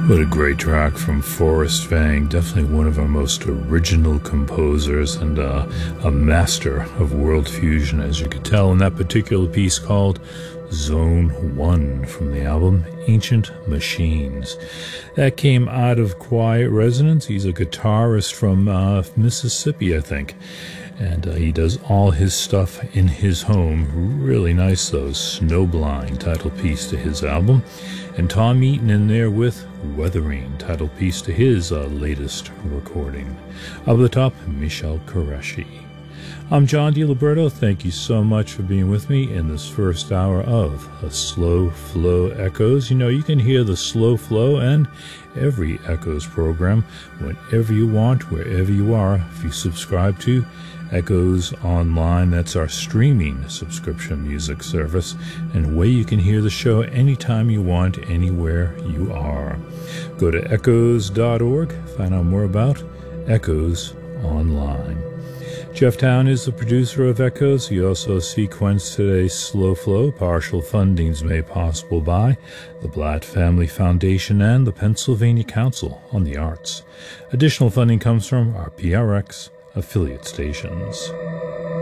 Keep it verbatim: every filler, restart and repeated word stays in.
What a great track from Forrest Vang, definitely one of our most original composers and uh, a master of world fusion, as you could tell in that particular piece called Zone one from the album Ancient Machines. That came out of Quiet Resonance. He's a guitarist from uh, Mississippi, I think. And uh, he does all his stuff in his home. Really nice, though. Snowblind, title piece to his album. And Tom Eaton in there with Weathering, title piece to his uh, latest recording. Up the top, Michel Qureshi. I'm John DiLiberto. Thank you so much for being with me in this first hour of a Slow Flow Echoes. You know, you can hear the Slow Flow and every Echoes program whenever you want, wherever you are, if you subscribe to Echoes Online. That's our streaming subscription music service, and a way you can hear the show anytime you want, anywhere you are. Go to echoes dot org, find out more about Echoes Online. Jeff Town is the producer of Echoes. He also sequenced today's Slow Flow. Partial fundings made possible by the Blatt Family Foundation and the Pennsylvania Council on the Arts. Additional funding comes from our P R X affiliate stations.